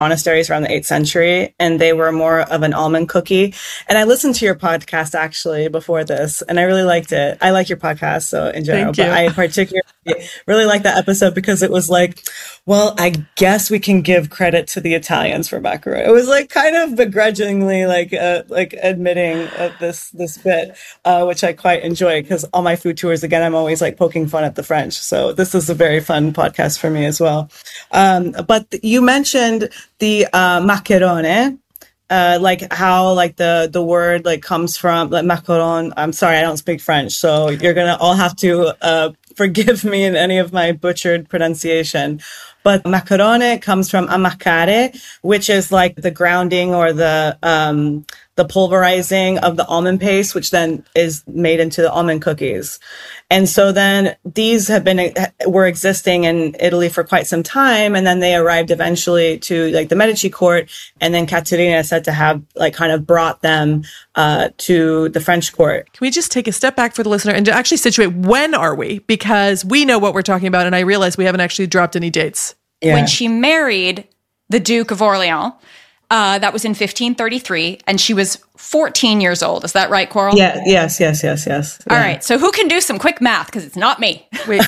monasteries around the 8th century, and they were more of an almond cookie. And I listened to your podcast actually before this, and I really liked it. I like your podcast, so in general, but I particularly really liked that episode because it was like, well, I guess we can give credit to the Italians for macaroni. It was like kind of begrudgingly like admitting this bit, which I quite enjoy because all my food tours, again, I'm always like poking fun at the French. So this is a very fun podcast for me as well. But you mentioned the macarone, like how like the word like comes from like macaron. I'm sorry, I don't speak French, so you're gonna all have to forgive me in any of my butchered pronunciation. But macarone comes from ammaccare, which is like the grounding or the pulverizing of the almond paste, which then is made into the almond cookies. And so then these were existing in Italy for quite some time. And then they arrived eventually to like the Medici court. And then Caterina is said to have like kind of brought them to the French court. Can we just take a step back for the listener and to actually situate when are we? Because we know what we're talking about. And I realize we haven't actually dropped any dates. Yeah. When she married the Duke of Orleans, that was in 1533, and she was 14 years old. Is that right, Coral? Yeah. Yes. Yeah. All right. So who can do some quick math? Because it's not me. Wait,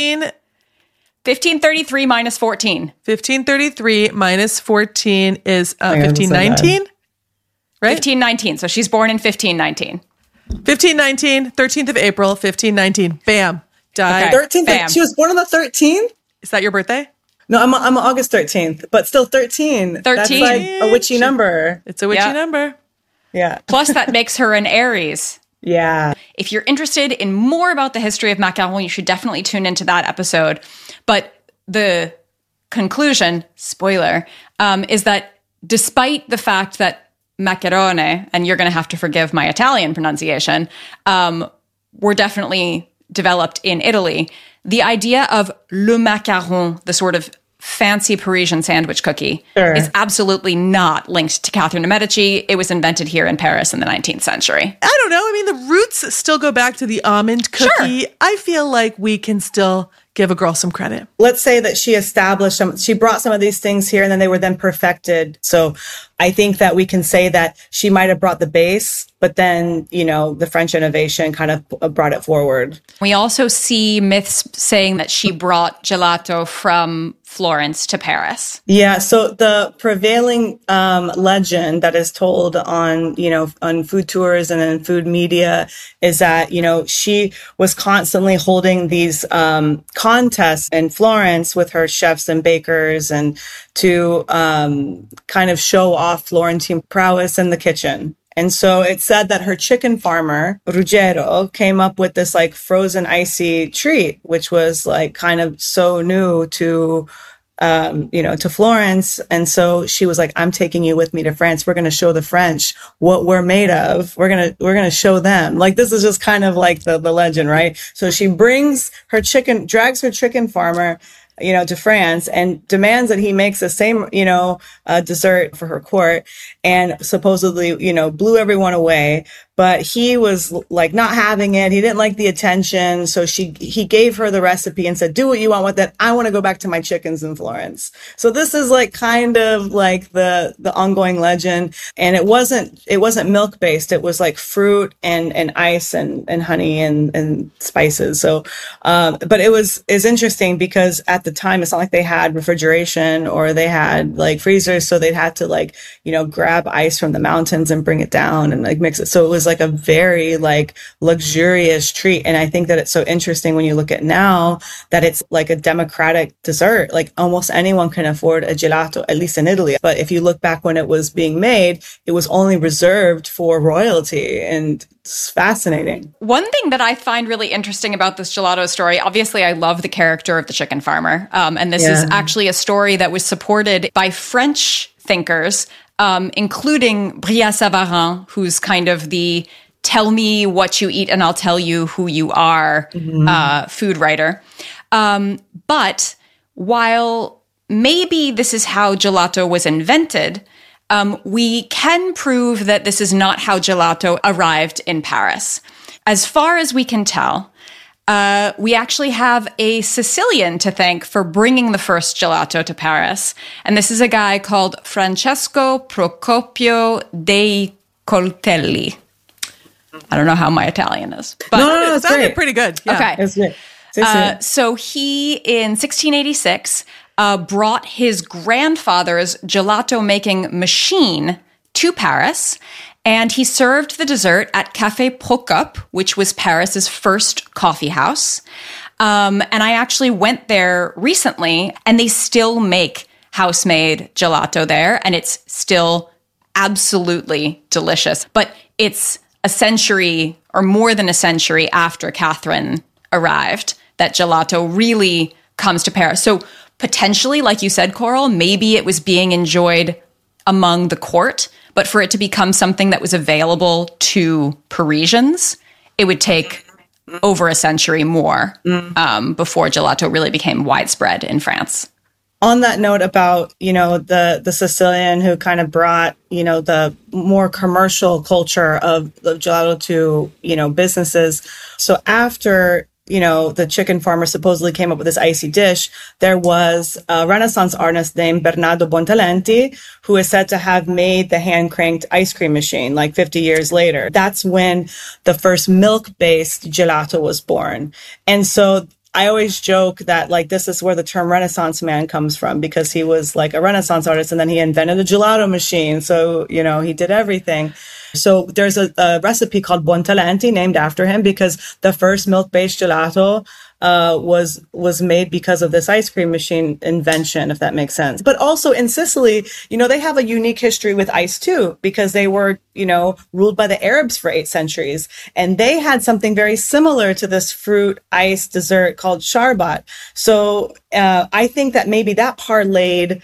1533 minus 14. 1533 minus 14 is 1519, right? 1519. So she's born in 1519. 1519, 13th of April, 1519. Bam. Died. Okay. 13th. Bam. She was born on the 13th? Is that your birthday? No, I'm August 13th, but still 13. 13. That's like a witchy number. It's a witchy number. Yeah. Plus that makes her an Aries. Yeah. If you're interested in more about the history of macaron, you should definitely tune into that episode. But the conclusion, spoiler, is that despite the fact that macarone, and you're going to have to forgive my Italian pronunciation, were definitely developed in Italy, the idea of le macaron, the sort of fancy Parisian sandwich cookie, is absolutely not linked to Catherine de' Medici. It was invented here in Paris in the 19th century. I don't know. I mean, the roots still go back to the almond cookie. Sure. I feel like we can still give a girl some credit. Let's say that she brought some of these things here and then they were then perfected. So I think that we can say that she might have brought the base, but then, the French innovation kind of brought it forward. We also see myths saying that she brought gelato from Florence to Paris. Yeah. So the prevailing legend that is told on food tours and in food media is that, she was constantly holding these contests in Florence with her chefs and bakers and to kind of show off Florentine prowess in the kitchen. And so it said that her chicken farmer, Ruggero, came up with this like frozen icy treat, which was like kind of so new to Florence. And so she was like, I'm taking you with me to France. We're going to show the French what we're made of. We're going to show them. Like, this is just kind of like the legend, right? So she drags her chicken farmer, to France and demands that he makes the same, dessert for her court and supposedly, blew everyone away. But he was like not having it. He didn't like the attention. So he gave her the recipe and said, do what you want with it. I want to go back to my chickens in Florence. So this is like kind of like the ongoing legend. And it wasn't milk based. It was like fruit and ice and honey and spices. So, but it's interesting because at the time, it's not like they had refrigeration or they had like freezers. So they'd had to like, grab ice from the mountains and bring it down and like mix it. So it was like a very like luxurious treat. And I think that it's so interesting when you look at now that it's like a democratic dessert. Like almost anyone can afford a gelato, at least in Italy. But if you look back when it was being made, it was only reserved for royalty, and it's fascinating. One thing that I find really interesting about this gelato story, obviously I love the character of the chicken farmer. And this is actually a story that was supported by French thinkers, including Brillat-Savarin, who's kind of the tell me what you eat and I'll tell you who you are food writer. But while maybe this is how gelato was invented, we can prove that this is not how gelato arrived in Paris. As far as we can tell, we actually have a Sicilian to thank for bringing the first gelato to Paris. And this is a guy called Francesco Procopio dei Coltelli. I don't know how my Italian is. But No, It sounded pretty good. Yeah. Okay. It's good. So he, in 1686, brought his grandfather's gelato-making machine to Paris, and he served the dessert at Café Procop, which was Paris's first coffee house. And I actually went there recently, and they still make house-made gelato there, and it's still absolutely delicious. But it's a century or more than a century after Catherine arrived that gelato really comes to Paris. So potentially, like you said, Coral, maybe it was being enjoyed among the court, but for it to become something that was available to Parisians, it would take over a century more before gelato really became widespread in France. On that note about, the Sicilian who kind of brought, the more commercial culture of gelato to, businesses. So after, the chicken farmer supposedly came up with this icy dish, there was a Renaissance artist named Bernardo Buontalenti, who is said to have made the hand-cranked ice cream machine like 50 years later. That's when the first milk-based gelato was born. And so I always joke that like this is where the term Renaissance man comes from, because he was like a Renaissance artist and then he invented the gelato machine. So, he did everything. So there's a recipe called Buontalenti named after him because the first milk-based gelato was made because of this ice cream machine invention, if that makes sense. But also in Sicily, they have a unique history with ice too, because they were, ruled by the Arabs for 8 centuries. And they had something very similar to this fruit ice dessert called sharbat. So I think that maybe that parlayed,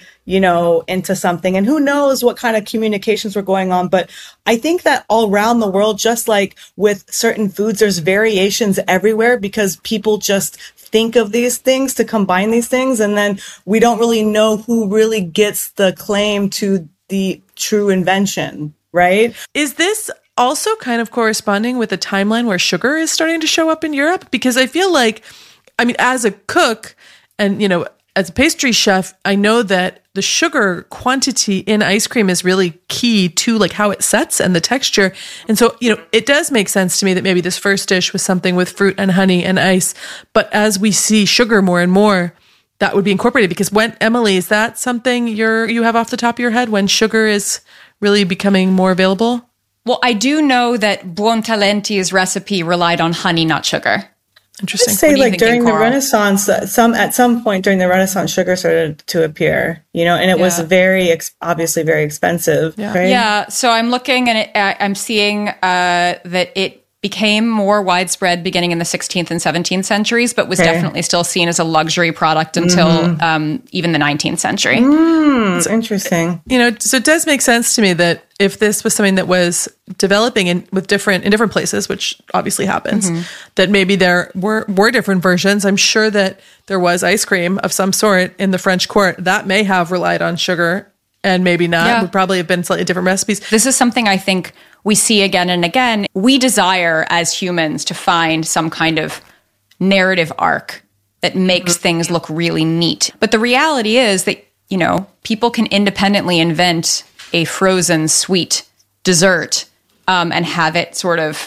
into something. And who knows what kind of communications were going on. But I think that all around the world, just like with certain foods, there's variations everywhere because people just think of these things to combine these things. And then we don't really know who really gets the claim to the true invention, right? Is this also kind of corresponding with the timeline where sugar is starting to show up in Europe? Because I feel like, as a cook and, as a pastry chef, I know that the sugar quantity in ice cream is really key to like how it sets and the texture. And so, it does make sense to me that maybe this first dish was something with fruit and honey and ice. But as we see sugar more and more, that would be incorporated. Because Emily, is that something you have off the top of your head when sugar is really becoming more available? Well, I do know that Buontalenti's recipe relied on honey, not sugar. Interesting. I'd say like during the Coral? Renaissance, at some point during the Renaissance, sugar started to appear, and it was obviously very expensive. Yeah. Right? Yeah. So I'm looking and I'm seeing that it became more widespread beginning in the 16th and 17th centuries, but was definitely still seen as a luxury product until even the 19th century. It's interesting. So it does make sense to me that if this was something that was developing in different places, which obviously happens, that maybe there were different versions. I'm sure that there was ice cream of some sort in the French court that may have relied on sugar and maybe not. Yeah. Would probably have been slightly different recipes. This is something I think we see again and again. We desire as humans to find some kind of narrative arc that makes things look really neat. But the reality is that, people can independently invent a frozen sweet dessert and have it sort of,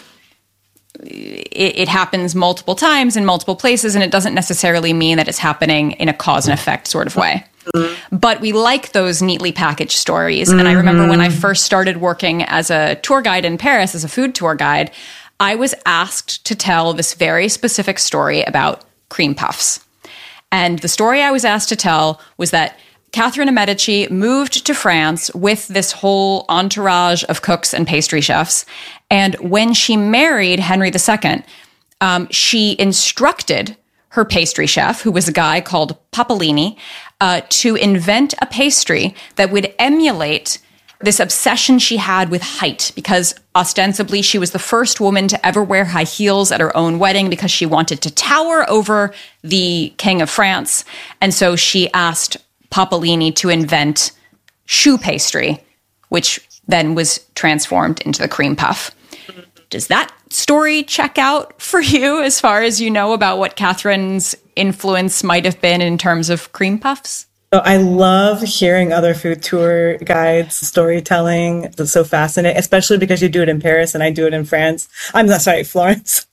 it happens multiple times in multiple places, and it doesn't necessarily mean that it's happening in a cause and effect sort of way. But we like those neatly packaged stories. And I remember when I first started working as a tour guide in Paris, as a food tour guide, I was asked to tell this very specific story about cream puffs. And the story I was asked to tell was that Catherine de' Medici moved to France with this whole entourage of cooks and pastry chefs. And when she married Henry II, she instructed her pastry chef, who was a guy called Papolini, to invent a pastry that would emulate this obsession she had with height, because ostensibly she was the first woman to ever wear high heels at her own wedding because she wanted to tower over the King of France. And so she asked Papolini to invent choux pastry, which then was transformed into the cream puff. Does that story check out for you as far as you know about what Catherine's influence might have been in terms of cream puffs? So I love hearing other food tour guides, storytelling. It's so fascinating, especially because you do it in Paris and I do it in France. I'm not sorry, Florence.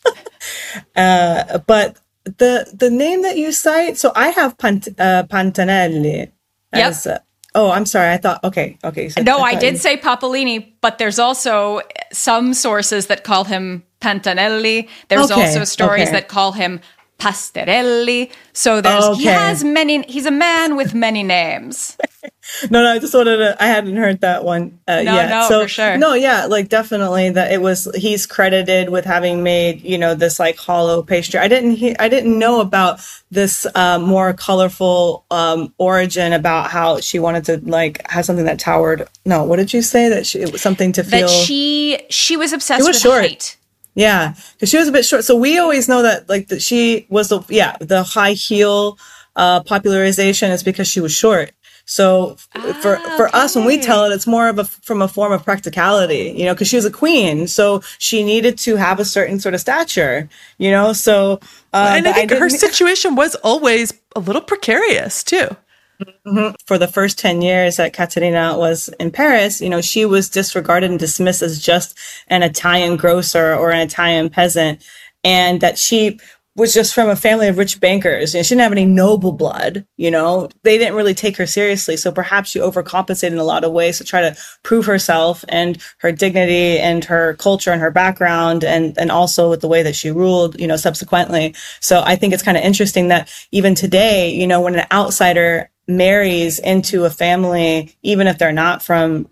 But the name that you cite, so I have Pantanelli. As, oh, I'm sorry. I thought, okay. No, I did say Papolini, but there's also some sources that call him Pantanelli. There's also stories that call him Pastorelli. So he's a man with many names. No, I just wanted to, I hadn't heard that one yet. No, so, for sure. No, yeah, like definitely that he's credited with having made, this like hollow pastry. I didn't know about this more colorful origin about how she wanted to like have something that towered. No, what did you say? That it was something to feel. That she was obsessed with height. Yeah, because she was a bit short. So we always know that like that she was the high heel popularization is because she was short. So for us, when we tell it, it's more of from a form of practicality, because she was a queen. So she needed to have a certain sort of stature, so. And I think her situation was always a little precarious too. Mm-hmm. For the first 10 years that Caterina was in Paris, she was disregarded and dismissed as just an Italian grocer or an Italian peasant. And that she was just from a family of rich bankers. She didn't have any noble blood, they didn't really take her seriously. So perhaps she overcompensated in a lot of ways to try to prove herself and her dignity and her culture and her background and also with the way that she ruled, subsequently. So I think it's kind of interesting that even today, when an outsider marries into a family, even if they're not from,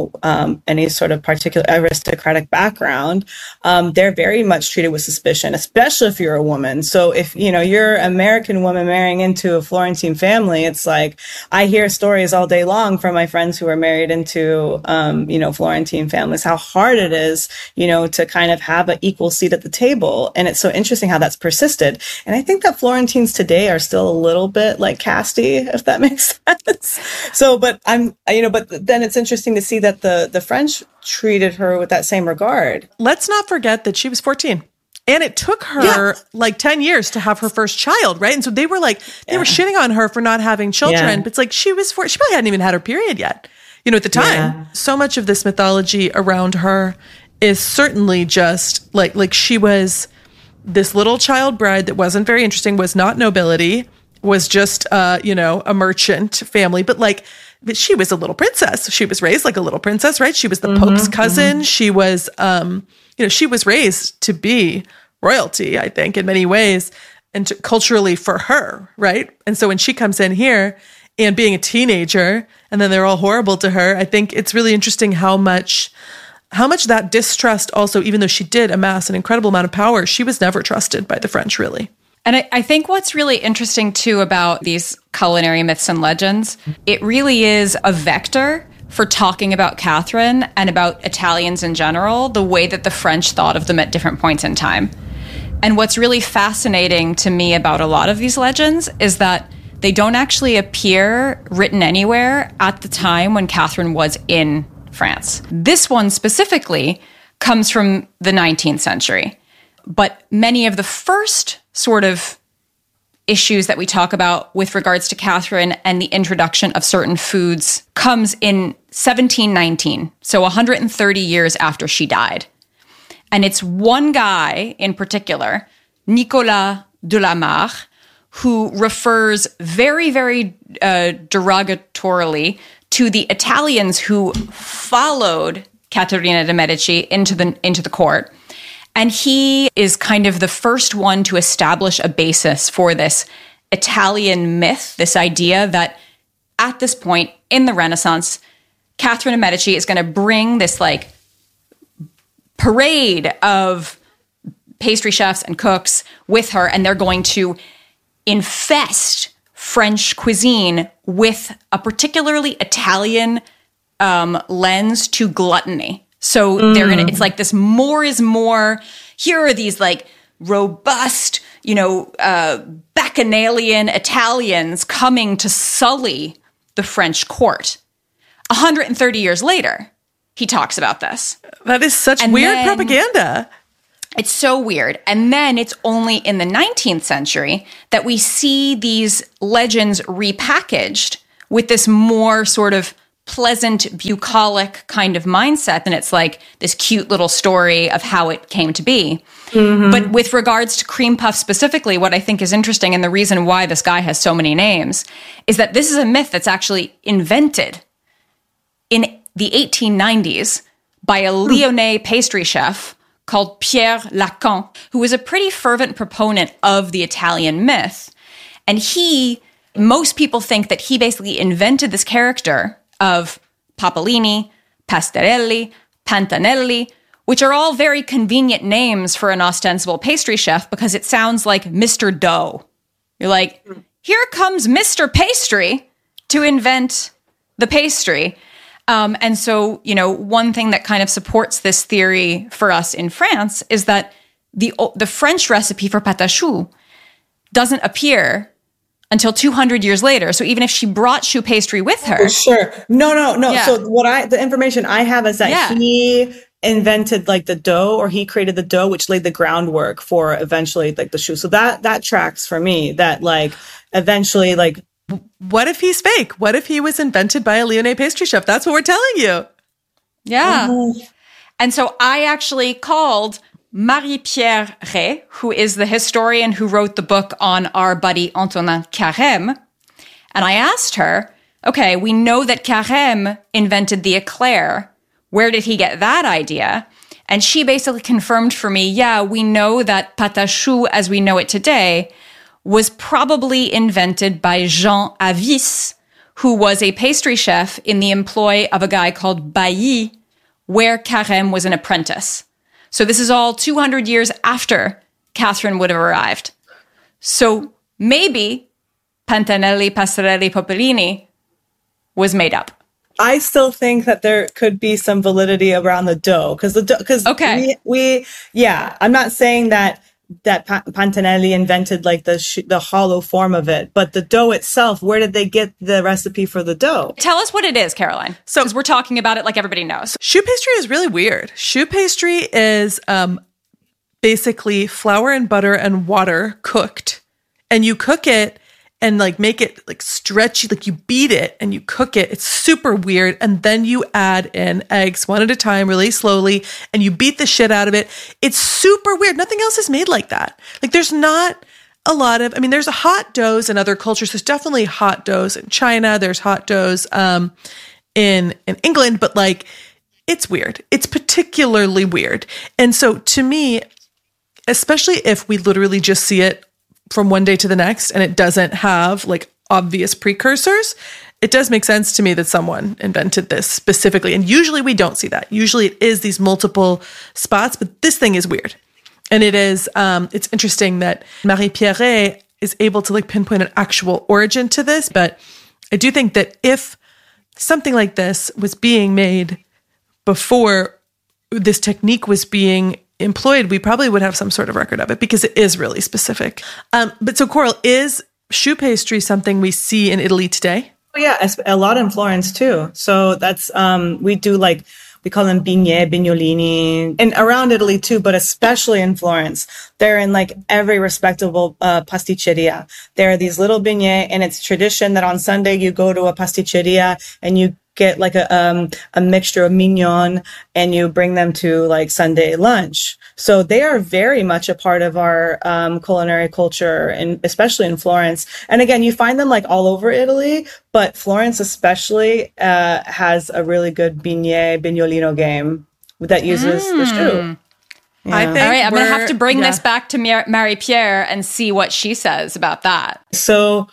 any sort of particular aristocratic background, they're very much treated with suspicion, especially if you're a woman. So if, you're an American woman marrying into a Florentine family, it's like, I hear stories all day long from my friends who are married into, Florentine families, how hard it is, to kind of have an equal seat at the table. And it's so interesting how that's persisted. And I think that Florentines today are still a little bit like casty, if that makes sense. So, but but then it's interesting to see that the French treated her with that same regard. Let's not forget that she was 14. And it took her like 10 years to have her first child, right? And so they were like, they were shitting on her for not having children. But it's like, she probably hadn't even had her period yet, at the time. Yeah. So much of this mythology around her is certainly just like she was this little child bride that wasn't very interesting, was not nobility, was just, a merchant family, but she was a little princess. She was raised like a little princess, right? She was the Pope's cousin. Mm-hmm. She was, she was raised to be royalty, I think, in many ways, and culturally for her, right? And so when she comes in here and being a teenager, and then they're all horrible to her, I think it's really interesting how much that distrust also, even though she did amass an incredible amount of power, she was never trusted by the French, really. And I think what's really interesting, too, about these culinary myths and legends, it really is a vector for talking about Catherine and about Italians in general, the way that the French thought of them at different points in time. And what's really fascinating to me about a lot of these legends is that they don't actually appear written anywhere at the time when Catherine was in France. This one specifically comes from the 19th century. But many of the first sort of issues that we talk about with regards to Catherine and the introduction of certain foods comes in 1719, so 130 years after she died. And it's one guy in particular, Nicolas de la Mare, who refers very, very derogatorily to the Italians who followed Caterina de' Medici into the court. And he is kind of the first one to establish a basis for this Italian myth, this idea that at this point in the Renaissance, Catherine de' Medici is going to bring this like parade of pastry chefs and cooks with her, and they're going to infest French cuisine with a particularly Italian lens to gluttony. So they're gonna. It's like this more is more. Here are these like robust, bacchanalian Italians coming to sully the French court. 130 years later, he talks about this. That is such weird propaganda. It's so weird. And then it's only in the 19th century that we see these legends repackaged with this more sort of pleasant, bucolic kind of mindset. And it's like this cute little story of how it came to be. Mm-hmm. But with regards to cream puff specifically, what I think is interesting and the reason why this guy has so many names is that this is a myth that's actually invented in the 1890s by a Lyonnais pastry chef called Pierre Lacan, who was a pretty fervent proponent of the Italian myth. And most people think that he basically invented this character of Papalini, Pastorelli, Pantanelli, which are all very convenient names for an ostensible pastry chef because it sounds like Mr. Dough. You're like, here comes Mr. Pastry to invent the pastry. And so, one thing that kind of supports this theory for us in France is that the French recipe for pâte à choux doesn't appear until 200 years later. So even if she brought choux pastry with her. Sure. No. Yeah. So the information I have is that he invented like the dough, or he created the dough, which laid the groundwork for eventually like the choux. So that tracks for me, that like eventually like. What if he's fake? What if he was invented by a Lyonnais pastry chef? That's what we're telling you. Yeah. And so I actually called Marie-Pierre Rey, who is the historian who wrote the book on our buddy Antonin Carême. And I asked her, okay, we know that Carême invented the eclair. Where did he get that idea? And she basically confirmed for me, we know that pâte à choux as we know it today was probably invented by Jean Avis, who was a pastry chef in the employ of a guy called Bailly, where Carême was an apprentice. So this is all 200 years after Catherine would have arrived. So maybe Pantanelli, Pastorelli, Popolini was made up. I still think that there could be some validity around the dough, because I'm not saying that Pantanelli invented like the hollow form of it, but the dough itself, where did they get the recipe for the dough? Tell us what it is, Caroline. So, because we're talking about it like everybody knows. Choux pastry is really weird. Choux pastry is basically flour and butter and water cooked, and you cook it and like make it like stretchy, like you beat it and you cook it. It's super weird. And then you add in eggs one at a time, really slowly, and you beat the shit out of it. It's super weird. Nothing else is made like that. Like there's not a lot of, there's hot doughs in other cultures. There's definitely hot doughs in China. There's hot doughs in England, but like it's weird. It's particularly weird. And so to me, especially if we literally just see it from one day to the next and it doesn't have like obvious precursors, it does make sense to me that someone invented this specifically. And usually we don't see that. Usually it is these multiple spots, but this thing is weird. And it is, it's interesting that Marie-Pierre Rey is able to like pinpoint an actual origin to this. But I do think that if something like this was being made before this technique was being employed, we probably would have some sort of record of it because it is really specific. But so Coral, is choux pastry something we see in Italy today? Oh yeah, a lot in Florence too. So that's, we do like, we call them bignè, bignolini, and around Italy too, but especially in Florence. They're in like every respectable pasticceria. There are these little bignè, and it's tradition that on Sunday you go to a pasticceria and you get like a mixture of mignon and you bring them to like Sunday lunch. So they are very much a part of our culinary culture, and especially in Florence. And again, you find them like all over Italy, but Florence especially has a really good bignolino game that uses the choux. Yeah. I think all right, I'm going to have to bring this back to Marie-Pierre and see what she says about that. So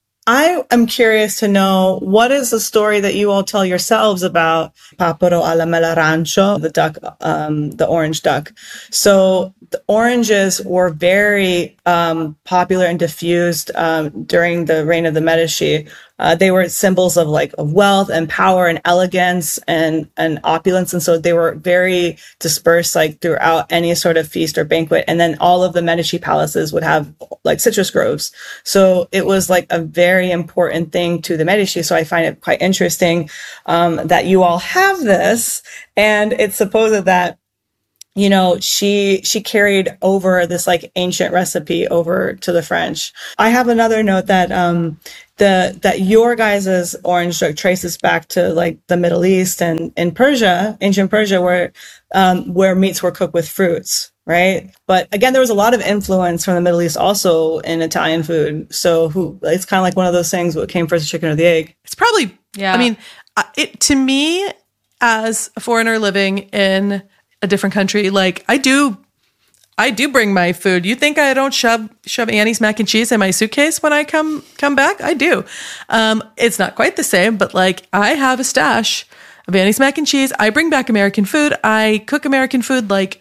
I am curious to know, what is the story that you all tell yourselves about papero alla melarancio, the duck, the orange duck? So the oranges were very popular and diffused during the reign of the Medici. They were symbols of of wealth and power and elegance and opulence. And so they were very dispersed throughout any sort of feast or banquet. And then all of the Medici palaces would have citrus groves. So it was a very important thing to the Medici. So I find it quite interesting that you all have this. And it's supposed that you know, she carried over this like ancient recipe over to the French. I have another note that, that your guys' orange drug traces back to like the Middle East and in Persia, ancient Persia, where meats were cooked with fruits, right? But again, there was a lot of influence from the Middle East also in Italian food. So it's kind of like one of those things, what came first, the chicken or the egg? It's probably, I mean, to me, as a foreigner living in a different country, like I do bring my food. You think I don't shove Annie's mac and cheese in my suitcase when I come back? I do. It's not quite the same, but like I have a stash of Annie's mac and cheese. I bring back American food. I cook American food. Like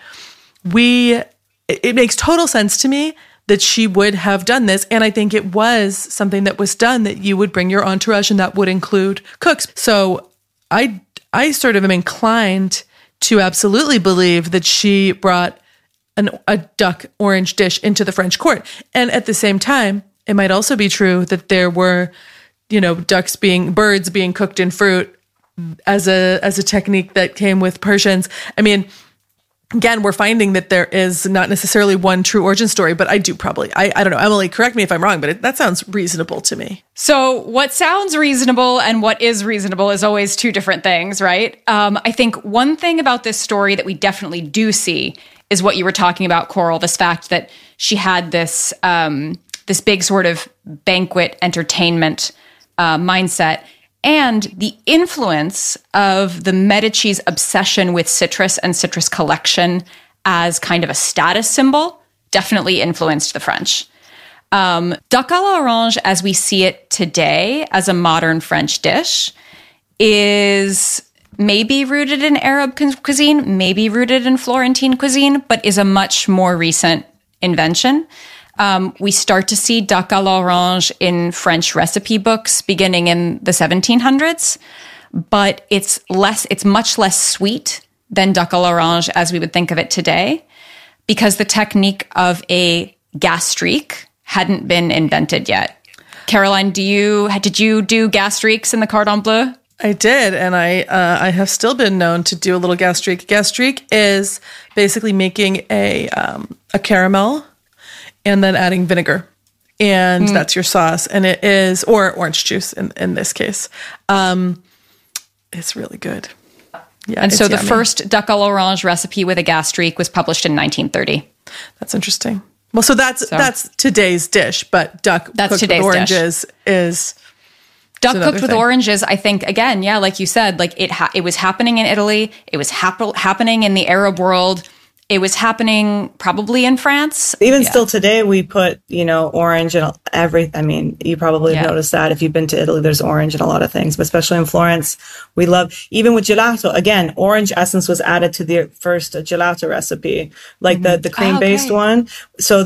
it makes total sense to me that she would have done this. And I think it was something that was done, that you would bring your entourage, and that would include cooks. So I sort of am inclined to absolutely believe that she brought a duck orange dish into the French court. And at the same time, it might also be true that there were, you know, birds being cooked in fruit as a technique that came with Persians. I mean, again, we're finding that there is not necessarily one true origin story, but I don't know. Emily, correct me if I'm wrong, but that sounds reasonable to me. So what sounds reasonable and what is reasonable is always two different things, right? I think one thing about this story that we definitely do see is what you were talking about, Coral, this fact that she had this big sort of banquet entertainment mindset, and the influence of the Medici's obsession with citrus and citrus collection as kind of a status symbol definitely influenced the French. Duck à l'orange, as we see it today as a modern French dish, is maybe rooted in Arab cuisine, maybe rooted in Florentine cuisine, but is a much more recent invention. We start to see duck à l'orange in French recipe books beginning in the 1700s, but it's much less sweet than duck à l'orange as we would think of it today, because the technique of a gastrique hadn't been invented yet. Caroline, did you do gastriques in the Cordon Bleu? I did, and I have still been known to do a little gastrique. Gastrique is basically making a caramel and then adding vinegar, and that's your sauce. And it is, or orange juice in this case. It's really good. Yeah, and so the yummy. first duck à l'orange recipe with a gastrique was published in 1930. That's interesting. Well, so that's today's dish, but duck cooked with oranges is duck cooked with oranges. I think, again, yeah, like you said, like it was happening in Italy. It was happening in the Arab world. It was happening probably in France. Even still today, we put, orange in I mean, you probably have noticed that if you've been to Italy, there's orange in a lot of things, but especially in Florence, we love, even with gelato, again, orange essence was added to the first gelato recipe, like the cream-based one. So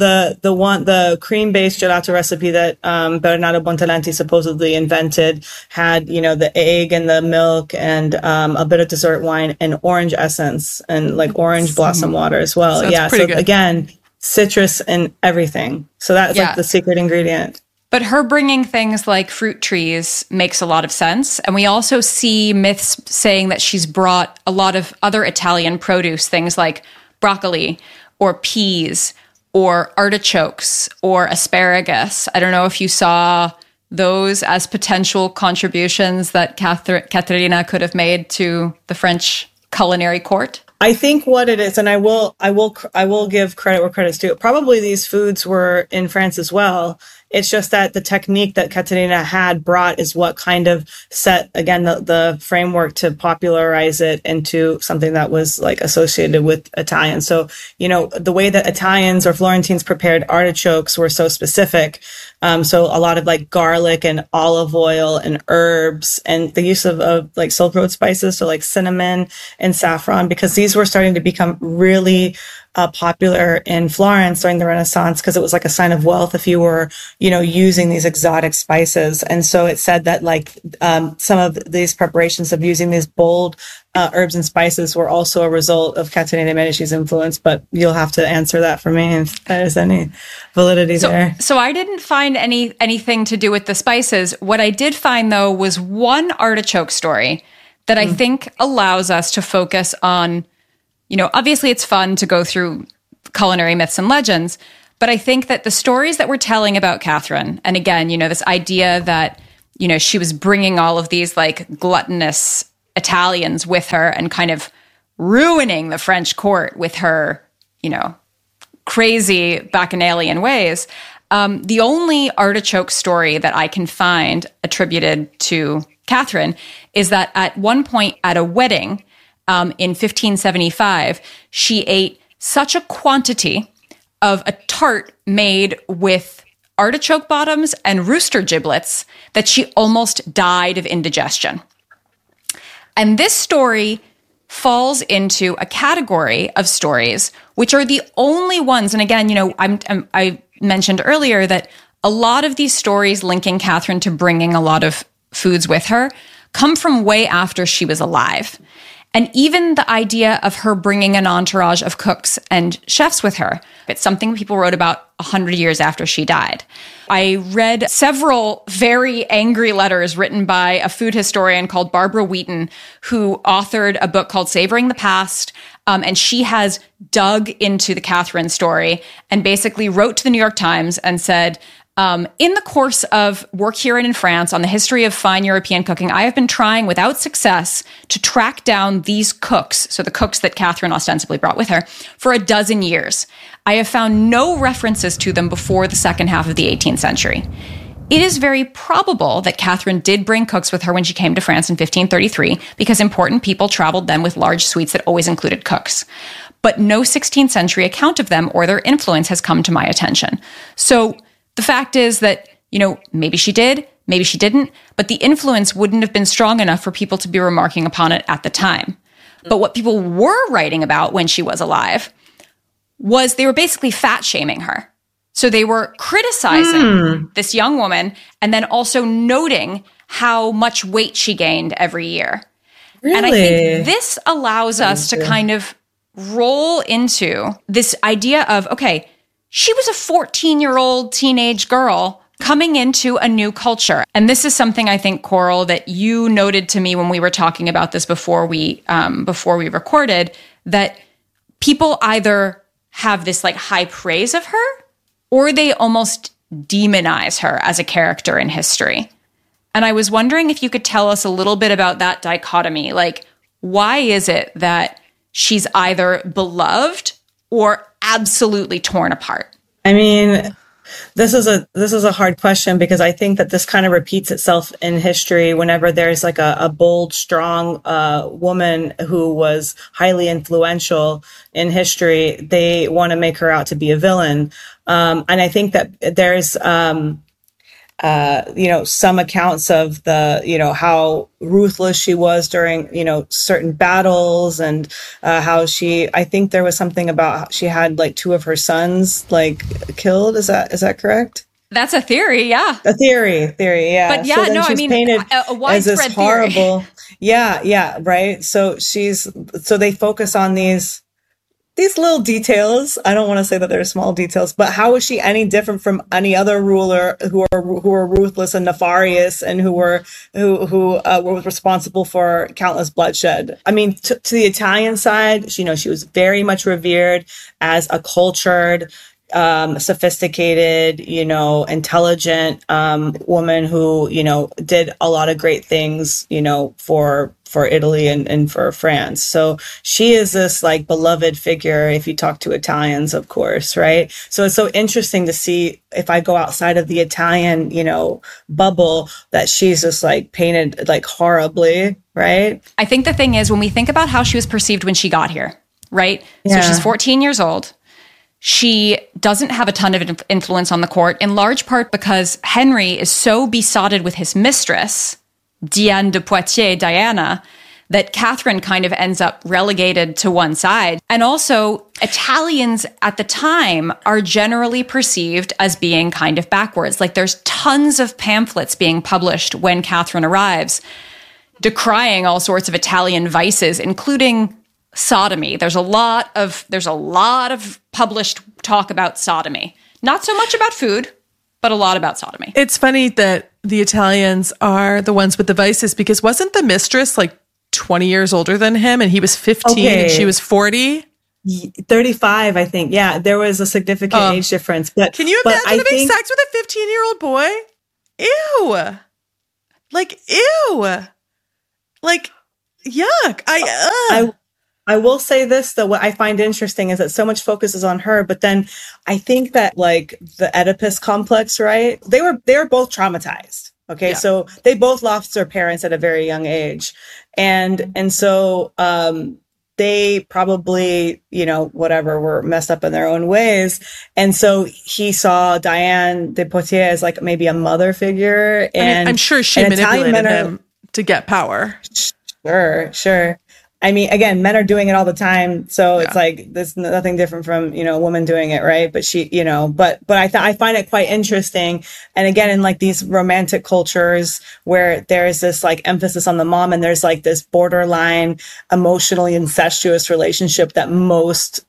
the cream-based gelato recipe that Bernardo Bontalenti supposedly invented had, the egg and the milk and a bit of dessert wine and orange essence and like orange blossom water as well. So good. Again, citrus and everything. So that's like the secret ingredient. But her bringing things like fruit trees makes a lot of sense. And we also see myths saying that she's brought a lot of other Italian produce, things like broccoli or peas or artichokes or asparagus. I don't know if you saw those as potential contributions that Caterina could have made to the French culinary court. I think what it is, and I will give credit where credit's due. Probably these foods were in France as well. It's just that the technique that Caterina had brought is what kind of set, again, the framework to popularize it into something that was like associated with Italian. So, the way that Italians or Florentines prepared artichokes were so specific. So a lot of like garlic and olive oil and herbs and the use of like Silk Road spices. So like cinnamon and saffron, because these were starting to become really popular in Florence during the Renaissance, because it was like a sign of wealth if you were, using these exotic spices. And so it said that like some of these preparations of using these bold herbs and spices were also a result of Caterina Medici's influence. But you'll have to answer that for me if there's any validity there. So I didn't find anything to do with the spices. What I did find, though, was one artichoke story that I think allows us to focus on obviously it's fun to go through culinary myths and legends, but I think that the stories that we're telling about Catherine, and again, this idea that, she was bringing all of these like gluttonous Italians with her and kind of ruining the French court with her, crazy bacchanalian ways. The only artichoke story that I can find attributed to Catherine is that at one point at a wedding in 1575, she ate such a quantity of a tart made with artichoke bottoms and rooster giblets that she almost died of indigestion. And this story falls into a category of stories which are the only ones, and again, I mentioned earlier that a lot of these stories linking Catherine to bringing a lot of foods with her come from way after she was alive. And even the idea of her bringing an entourage of cooks and chefs with her, it's something people wrote about 100 years after she died. I read several very angry letters written by a food historian called Barbara Wheaton, who authored a book called Savoring the Past. And she has dug into the Catherine story and basically wrote to the New York Times and said, in the course of work here and in France on the history of fine European cooking, I have been trying without success to track down these cooks, so the cooks that Catherine ostensibly brought with her, for a dozen years. I have found no references to them before the second half of the 18th century. It is very probable that Catherine did bring cooks with her when she came to France in 1533, because important people traveled then with large suites that always included cooks. But no 16th century account of them or their influence has come to my attention. So the fact is that, maybe she did, maybe she didn't, but the influence wouldn't have been strong enough for people to be remarking upon it at the time. But what people were writing about when she was alive was they were basically fat shaming her. So they were criticizing this young woman and then also noting how much weight she gained every year. Really? And I think this allows us to kind of roll into this idea of, okay, she was a 14-year-old teenage girl coming into a new culture. And this is something I think, Coral, that you noted to me when we were talking about this before we recorded, that people either have this like high praise of her or they almost demonize her as a character in history. And I was wondering if you could tell us a little bit about that dichotomy. Like, why is it that she's either beloved or absolutely torn apart? I mean, this is a hard question, because I think that this kind of repeats itself in history whenever there's like a bold, strong woman who was highly influential in history. They want to make her out to be a villain. And I think that there's some accounts of the, how ruthless she was during, certain battles, and how I think there was something about how she had like two of her sons like killed. Is that correct? That's a theory, yeah. A theory, yeah. But yeah, so she's painted a widespread as this horrible, theory. Yeah, right. So they focus on these little details. I don't want to say that they're small details, but how is she any different from any other ruler who are ruthless and nefarious and who were responsible for countless bloodshed? I mean, to the Italian side, she was very much revered as a cultured, sophisticated, intelligent woman who, did a lot of great things, for Italy and for France. So she is this like beloved figure if you talk to Italians, of course, right? So it's so interesting to see, if I go outside of the Italian, bubble, that she's just like painted like horribly, right? I think the thing is, when we think about how she was perceived when she got here, right? Yeah. So she's 14 years old. She doesn't have a ton of influence on the court, in large part because Henry is so besotted with his mistress, Diane de Poitiers, Diana, that Catherine kind of ends up relegated to one side. And also, Italians at the time are generally perceived as being kind of backwards. Like, there's tons of pamphlets being published when Catherine arrives, decrying all sorts of Italian vices, including sodomy. There's a lot of published talk about sodomy. Not so much about food, but a lot about sodomy. It's funny that the Italians are the ones with the vices, because wasn't the mistress like 20 years older than him, and he was 15 and she was 40. 35, I think. Yeah, there was a significant age difference. But can you imagine having sex with a 15-year-old boy? Ew. Like, ew. Like, yuck. I will say this, though, what I find interesting is that so much focus is on her, but then I think that like the Oedipus complex, right? They were both traumatized. Okay. Yeah. So they both lost their parents at a very young age. And so, they probably, whatever, were messed up in their own ways. And so he saw Diane de Poitiers as like maybe a mother figure. And I'm sure she manipulated him to get power. Sure. I mean, again, men are doing it all the time. So it's like, there's nothing different from, a woman doing it. Right. But she, but I find it quite interesting. And again, in like these romantic cultures where there is this like emphasis on the mom and there's like this borderline emotionally incestuous relationship that most,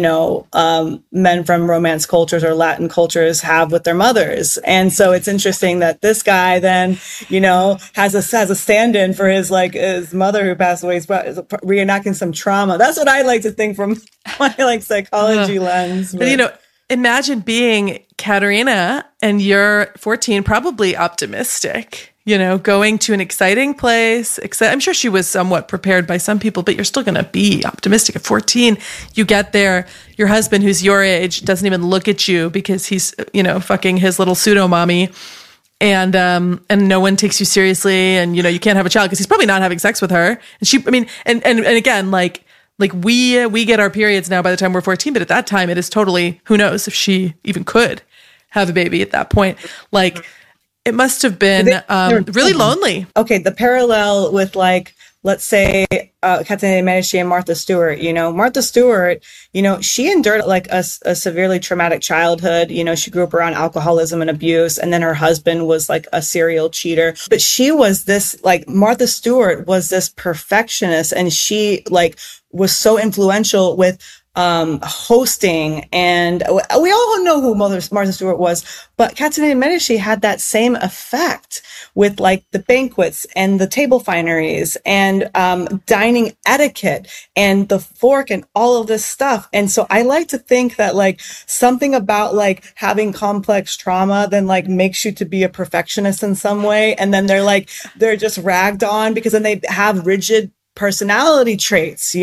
men from Romance cultures or Latin cultures have with their mothers. And so it's interesting that this guy then, has a stand-in for his mother who passed away. He's reenacting some trauma. That's what I like to think from my psychology lens. But imagine being Katerina and you're 14, probably optimistic. Going to an exciting place. I'm sure she was somewhat prepared by some people, but you're still going to be optimistic. At 14, you get there, your husband, who's your age, doesn't even look at you because he's, fucking his little pseudo mommy. And no one takes you seriously. And, you can't have a child because he's probably not having sex with her. And and again, like we get our periods now by the time we're 14, but at that time it is totally, who knows if she even could have a baby at that point. It must have been really lonely. Okay, the parallel with let's say Caterina de Medici and Martha Stewart. Martha Stewart, she endured a severely traumatic childhood. She grew up around alcoholism and abuse, and then her husband was like a serial cheater. But she was this Martha Stewart was this perfectionist, and she was so influential with hosting, and we all know who Martha Stewart was, but Caterina de Medici had that same effect with the banquets and the table fineries and dining etiquette and the fork and all of this stuff. And so I like to think that something about having complex trauma then makes you to be a perfectionist in some way, and then they're just ragged on because then they have rigid personality traits,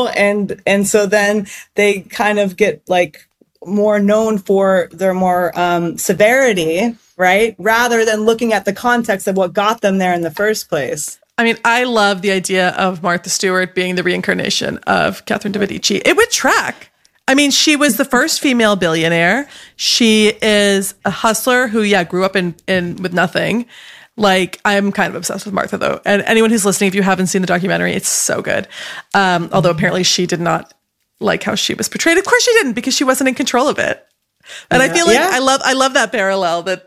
and so then they kind of get more known for their more severity, right? Rather than looking at the context of what got them there in the first place. I mean, I love the idea of Martha Stewart being the reincarnation of Catherine de Medici. It would track. I mean, she was the first female billionaire. She is a hustler who, grew up in with nothing. I'm kind of obsessed with Martha, though. And anyone who's listening, if you haven't seen the documentary, it's so good. Although apparently she did not like how she was portrayed. Of course she didn't, because she wasn't in control of it. And I feel I love that parallel that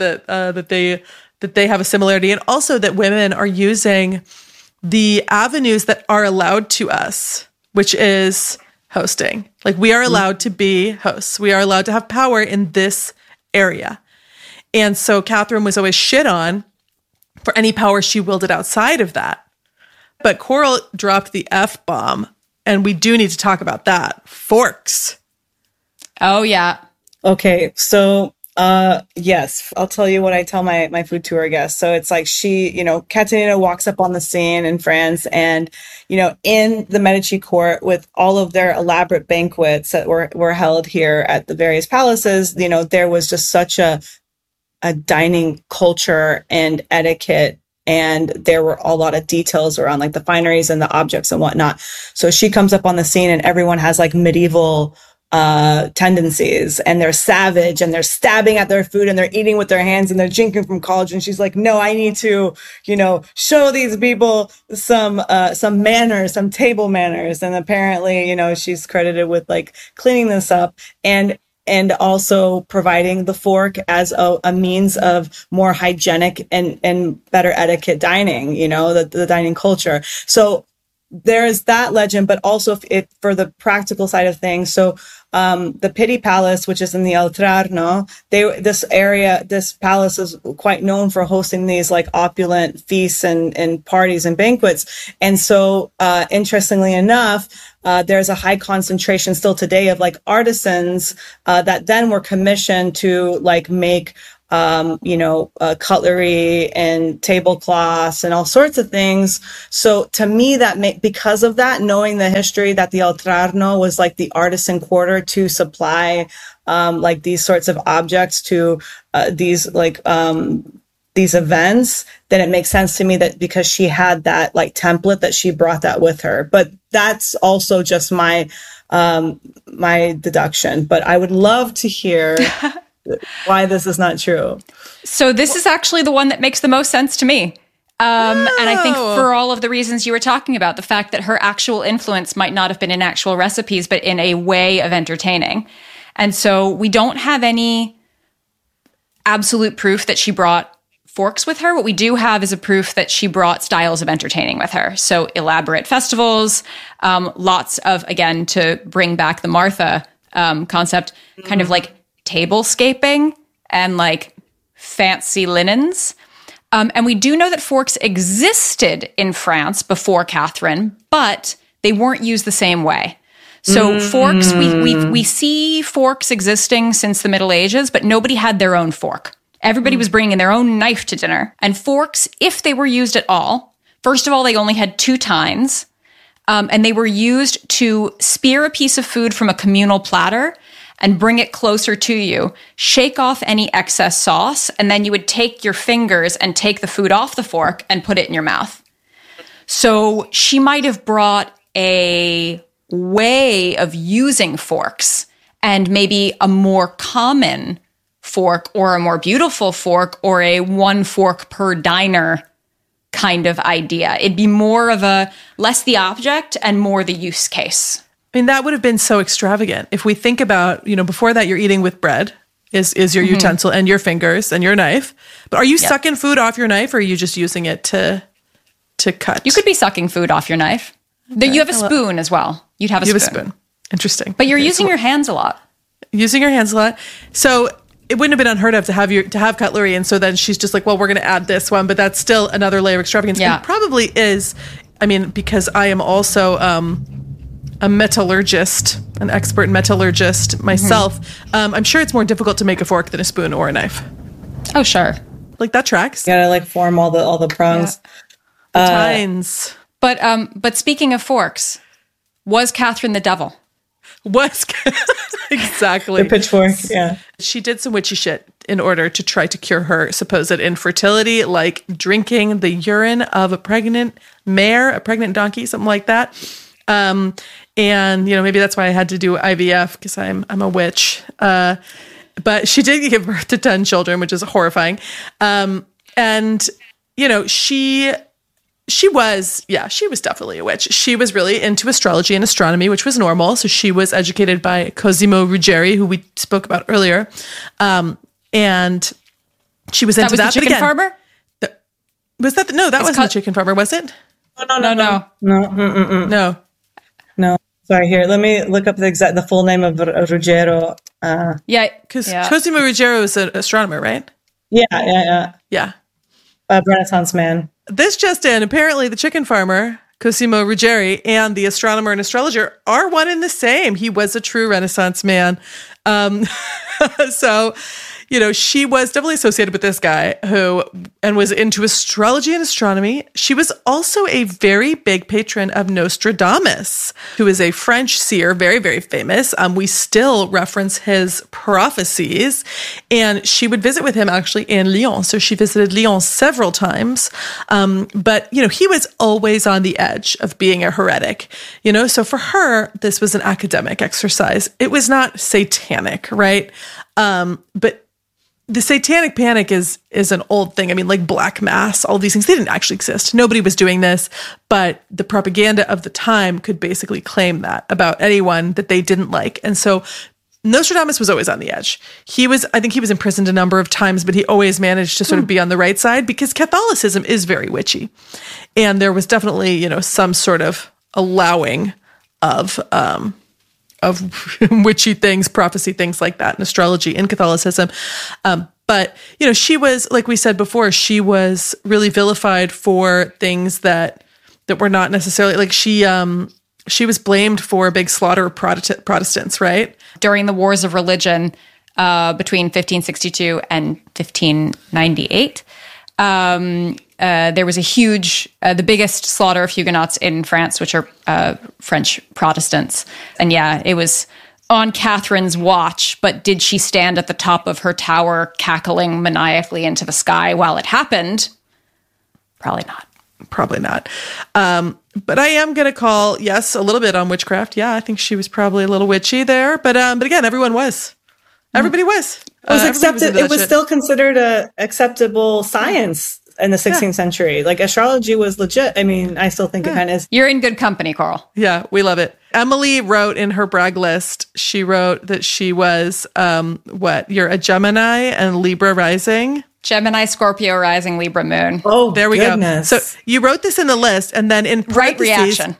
they have a similarity, and also that women are using the avenues that are allowed to us, which is hosting. We are allowed to be hosts. We are allowed to have power in this area. And so Catherine was always shit on for any power she wielded outside of that. But Coral dropped the F-bomb, and we do need to talk about that. Forks. Oh, yeah. Okay, so, yes, I'll tell you what I tell my food tour guests. So it's she, Caterina walks up on the scene in France, and, in the Medici court with all of their elaborate banquets that were held here at the various palaces, there was just such a dining culture and etiquette, and there were a lot of details around the fineries and the objects and whatnot. So she comes up on the scene, and everyone has medieval tendencies, and they're savage, and they're stabbing at their food, and they're eating with their hands, and they're drinking from cauldrons. She's like, no, I need to, show these people some manners, some table manners. And apparently, she's credited with cleaning this up and also providing the fork as a means of more hygienic and better etiquette dining, the dining culture. So there is that legend, but also for the practical side of things. So the Pitti Palace, which is in the Oltrarno, this palace is quite known for hosting these like opulent feasts and parties and banquets. And so, interestingly enough, there's a high concentration still today of like artisans that then were commissioned to like make cutlery and tablecloths and all sorts of things. So to me, because of that, knowing the history that the Oltrarno was like the artisan quarter to supply, like these sorts of objects to, these events, then it makes sense to me that because she had that like template that she brought that with her. But that's also just my deduction. But I would love to hear why this is not true. So this is actually the one that makes the most sense to me. And I think for all of the reasons you were talking about, the fact that her actual influence might not have been in actual recipes, but in a way of entertaining. And so we don't have any absolute proof that she brought forks with her. What we do have is a proof that she brought styles of entertaining with her. So elaborate festivals, lots of, again, to bring back the Martha concept, kind of like tablescaping and like fancy linens. And we do know that forks existed in France before Catherine, but they weren't used the same way. So forks, we see forks existing since the Middle Ages, but nobody had their own fork. Everybody was bringing their own knife to dinner. And forks, if they were used at all, first of all, they only had 2 tines, and they were used to spear a piece of food from a communal platter and bring it closer to you, shake off any excess sauce, and then you would take your fingers and take the food off the fork and put it in your mouth. So she might have brought a way of using forks and maybe a more common fork or a more beautiful fork or a 1 fork per diner kind of idea. It'd be more of a less the object and more the use case. I mean, that would have been so extravagant. If we think about, before that you're eating with bread is your utensil and your fingers and your knife. But are you sucking food off your knife or are you just using it to cut? You could be sucking food off your knife. Okay. You have a spoon as well. You'd have a spoon. Interesting. But you're using your hands a lot. Using your hands a lot. So it wouldn't have been unheard of to have cutlery. And so then she's just like, well, we're going to add this one, but that's still another layer of extravagance. Yeah. It probably is. I mean, because I am also a metallurgist, an expert metallurgist myself. I'm sure it's more difficult to make a fork than a spoon or a knife. Oh, sure. Like that tracks. You gotta like form all the prongs. Yeah. Tines. But speaking of forks, was Catherine the devil? Exactly. The pitchfork, yeah. She did some witchy shit in order to try to cure her supposed infertility, like drinking the urine of a pregnant mare, a pregnant donkey, something like that. And maybe that's why I had to do IVF because I'm a witch. But she did give birth to 10 children, which is horrifying. She was definitely a witch. She was really into astrology and astronomy, which was normal. So she was educated by Cosimo Ruggeri, who we spoke about earlier. And she was into that. The chicken farmer? Was that? No, that wasn't the chicken farmer, was it? No. Sorry, here. Let me look up the full name of Ruggiero. Because Cosimo Ruggero is an astronomer, right? Yeah. Renaissance man. This just in, apparently the chicken farmer, Cosimo Ruggeri, and the astronomer and astrologer are one and the same. He was a true Renaissance man. So, she was definitely associated with this guy and was into astrology and astronomy. She was also a very big patron of Nostradamus, who is a French seer, very, very famous. We still reference his prophecies, and she would visit with him actually in Lyon. So she visited Lyon several times. But he was always on the edge of being a heretic, so for her, this was an academic exercise. It was not satanic, right? But the satanic panic is an old thing. I mean, like Black Mass, all these things, they didn't actually exist. Nobody was doing this, but the propaganda of the time could basically claim that about anyone that they didn't like. And so Nostradamus was always on the edge. I think he was imprisoned a number of times, but he always managed to sort of be on the right side because Catholicism is very witchy. And there was definitely, some sort of allowing of witchy things, prophecy, things like that in astrology in Catholicism. But, she was, like we said before, she was really vilified for things that were not necessarily, like she was blamed for a big slaughter of Protestants, right? During the wars of religion between 1562 and 1598, there was a huge, the biggest slaughter of Huguenots in France, which are French Protestants. And yeah, it was on Catherine's watch, but did she stand at the top of her tower cackling maniacally into the sky while it happened? Probably not. Probably not. But I am going to call, yes, a little bit on witchcraft. Yeah, I think she was probably a little witchy there. But again, everyone was. Everybody was. It was accepted. It was still considered a acceptable science in the 16th century. Like astrology was legit. I mean, I still think it kind of is. You're in good company, Coral. Yeah, we love it. Emily wrote in her brag list, she wrote that she was, you're a Gemini and Libra rising. Gemini, Scorpio rising, Libra moon. Oh, there we goodness. go. So you wrote this in the list, and then in right reaction.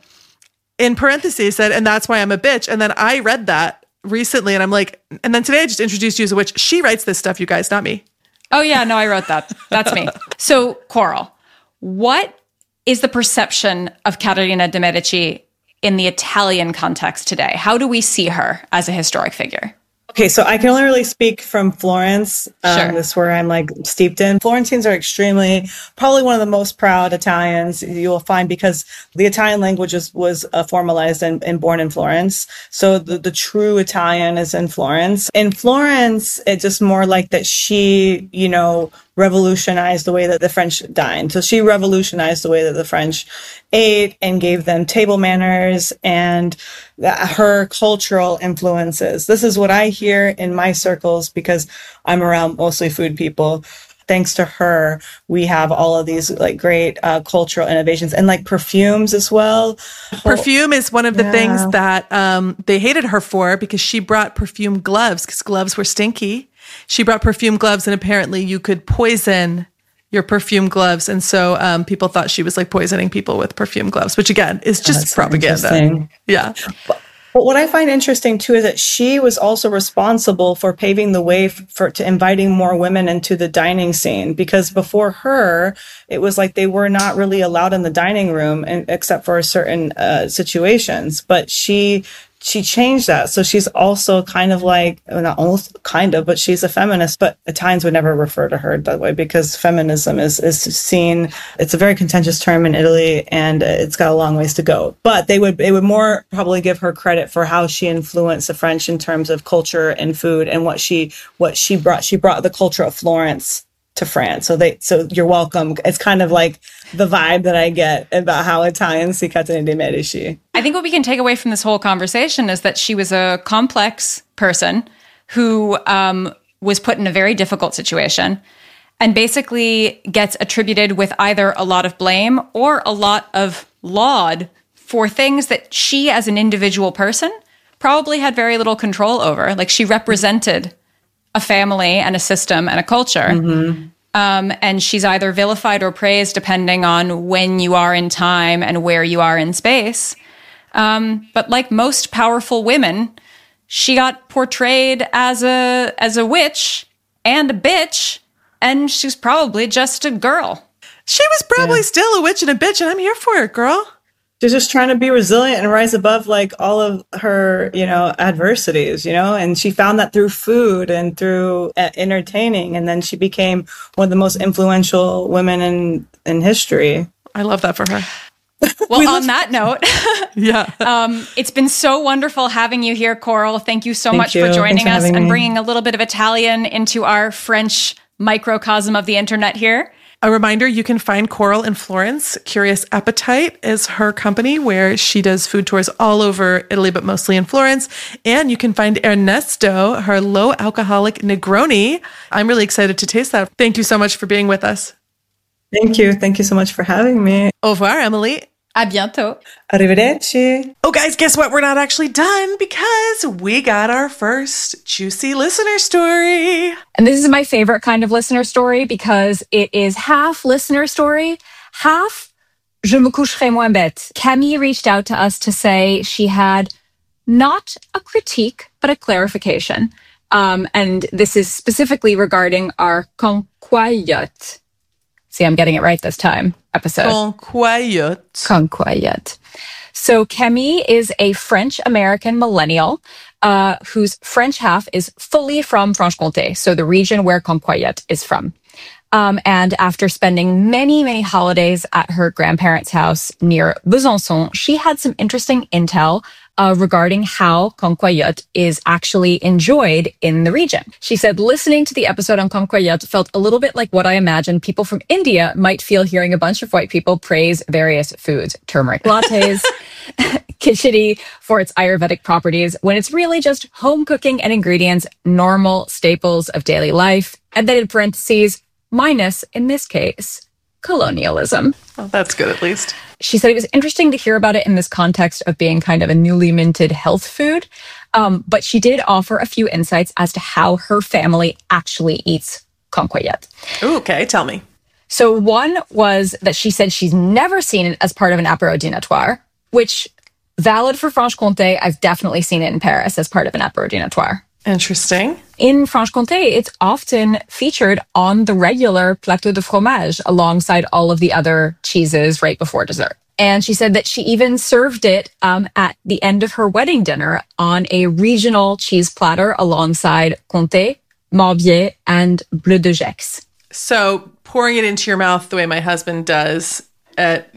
In parentheses said, and that's why I'm a bitch. And then I read that recently, and I'm like, and then today I just introduced you as a witch. She writes this stuff, you guys, not me. Oh yeah, no, I wrote that. That's me. So, Coral, what is the perception of Caterina de' Medici in the Italian context today? How do we see her as a historic figure? Okay, so I can only really speak from Florence. Sure. This is where I'm like steeped in. Florentines are probably one of the most proud Italians you will find, because the Italian language was formalized and born in Florence. So the true Italian is in Florence. In Florence, it's just more like that she, revolutionized the way that the French dined. So she revolutionized the way that the French ate and gave them table manners and her cultural influences. This is what I hear in my circles because I'm around mostly food people. Thanks to her, we have all of these like great cultural innovations and like perfumes as well. Perfume is one of the things that they hated her for, because she brought perfume gloves because gloves were stinky. She brought perfume gloves, and apparently you could poison your perfume gloves. And so people thought she was like poisoning people with perfume gloves, which again is just propaganda. Yeah. But what I find interesting too is that she was also responsible for paving the way to inviting more women into the dining scene, because before her, it was like they were not really allowed in the dining room except for certain situations. But she changed that. So she's also kind of like, not almost kind of, but she's a feminist, but Italians would never refer to her that way because feminism is seen, it's a very contentious term in Italy and it's got a long ways to go. But they would more probably give her credit for how she influenced the French in terms of culture and food and what she brought. She brought the culture of Florence to France. So you're welcome. It's kind of like the vibe that I get about how Italians see Caterina de' Medici. I think what we can take away from this whole conversation is that she was a complex person who was put in a very difficult situation and basically gets attributed with either a lot of blame or a lot of laud for things that she as an individual person probably had very little control over. Like she represented a family and a system and a culture. Mm-hmm. And she's either vilified or praised depending on when you are in time and where you are in space. But like most powerful women, she got portrayed as a witch and a bitch, and she's probably just a girl. She was probably still a witch and a bitch, and I'm here for it, girl. She's just trying to be resilient and rise above like all of her, adversities, and she found that through food and through entertaining. And then she became one of the most influential women in history. I love that for her. Well, on that note, it's been so wonderful having you here, Coral. Thank you so much for joining us and bringing a little bit of Italian into our French microcosm of the internet here. A reminder, you can find Coral in Florence. Curious Appetite is her company where she does food tours all over Italy, but mostly in Florence. And you can find Ernesto, her low alcoholic Negroni. I'm really excited to taste that. Thank you so much for being with us. Thank you. Thank you so much for having me. Au revoir, Emily. À bientôt. Arrivederci. Oh, guys, guess what? We're not actually done because we got our first juicy listener story. And this is my favorite kind of listener story because it is half listener story, half Je me coucherai moins bête. Camille reached out to us to say she had not a critique, but a clarification. And this is specifically regarding our Concoyote. See, I'm getting it right this time. Episode. Concoyote. So Camille is a French-American millennial whose French half is fully from Franche-Comté, so the region where Concoyote is from. And after spending many, many holidays at her grandparents' house near Besançon, she had some interesting intel regarding how Concoyote is actually enjoyed in the region. She said, listening to the episode on Concoyote felt a little bit like what I imagine people from India might feel hearing a bunch of white people praise various foods, turmeric lattes, khichdi for its Ayurvedic properties, when it's really just home cooking and ingredients, normal staples of daily life, and then in parentheses, minus, in this case, colonialism. Well, that's good at least. She said it was interesting to hear about it in this context of being kind of a newly minted health food. But she did offer a few insights as to how her family actually eats Concoyote. Ooh, okay, tell me. So one was that she said she's never seen it as part of an apéro dînatoire, which, valid for Franche-Comté, I've definitely seen it in Paris as part of an apéro dînatoire. Interesting. In Franche-Comté, it's often featured on the regular plateau de fromage alongside all of the other cheeses right before dessert. And she said that she even served it at the end of her wedding dinner on a regional cheese platter alongside Comté, Morbier, and Bleu de Gex. So pouring it into your mouth the way my husband does at,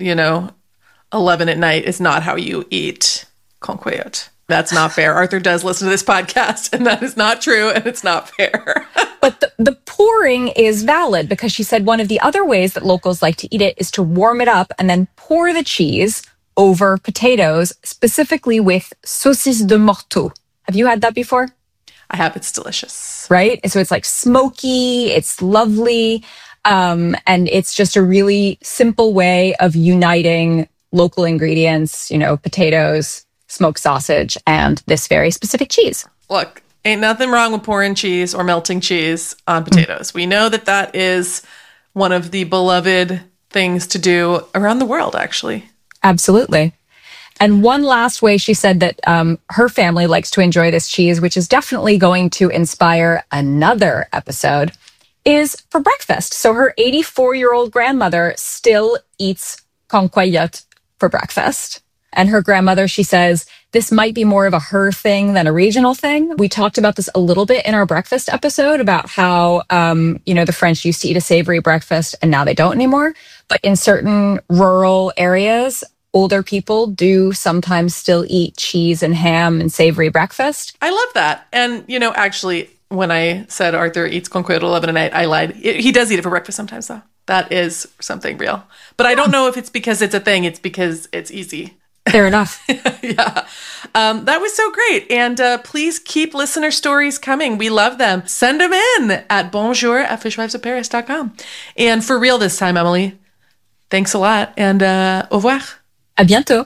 11 at night is not how you eat Concoyote. That's not fair. Arthur does listen to this podcast, and that is not true, and it's not fair. But the pouring is valid because she said one of the other ways that locals like to eat it is to warm it up and then pour the cheese over potatoes, specifically with saucisse de morteau. Have you had that before? I have. It's delicious. Right? So it's like smoky, it's lovely, and it's just a really simple way of uniting local ingredients, potatoes, smoked sausage, and this very specific cheese. Look, ain't nothing wrong with pouring cheese or melting cheese on potatoes. We know that is one of the beloved things to do around the world, actually. Absolutely. And one last way she said that her family likes to enjoy this cheese, which is definitely going to inspire another episode, is for breakfast. So her 84-year-old grandmother still eats Concoyote for breakfast. And her grandmother, she says, this might be more of a her thing than a regional thing. We talked about this a little bit in our breakfast episode about how, the French used to eat a savory breakfast and now they don't anymore. But in certain rural areas, older people do sometimes still eat cheese and ham and savory breakfast. I love that. And, actually, when I said Arthur eats Concoyote at 11 at night, I lied. He does eat it for breakfast sometimes, though. That is something real. But I don't know if it's because it's a thing. It's because it's easy. Fair enough. Yeah. That was so great. And please keep listener stories coming. We love them. Send them in at bonjour@fishwivesofparis.com. And for real this time, Emily, thanks a lot. And au revoir. À bientôt.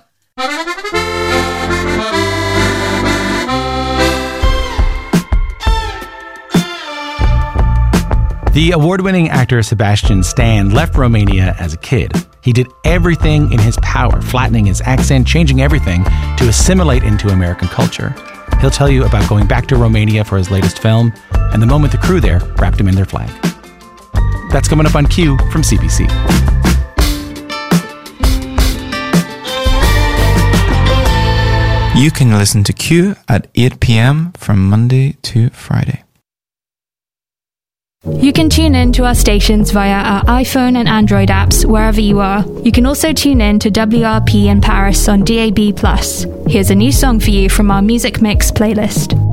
The award-winning actor Sebastian Stan left Romania as a kid. He did everything in his power, flattening his accent, changing everything to assimilate into American culture. He'll tell you about going back to Romania for his latest film and the moment the crew there wrapped him in their flag. That's coming up on Q from CBC. You can listen to Q at 8 p.m. from Monday to Friday. You can tune in to our stations via our iPhone and Android apps wherever you are. You can also tune in to WRP in Paris on DAB+. Here's a new song for you from our Music Mix playlist.